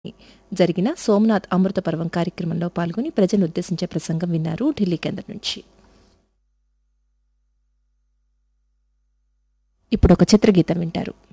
జరిగిన సోమనాథ్ అమృత పర్వం కార్యక్రమంలో పాల్గొని ప్రజలను ఉద్దేశించే ప్రసంగం విన్నారు ఢిల్లీ కేంద్రం నుంచి. ఇప్పుడు ఒక చిత్రగీతం వింటారు.